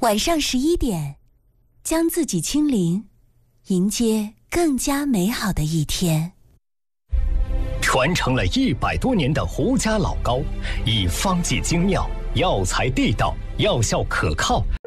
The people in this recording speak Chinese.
晚上11点，将自己清零，迎接更加美好的一天。 传承了100多年的胡家老高，以方剂精妙、药材地道、药效可靠。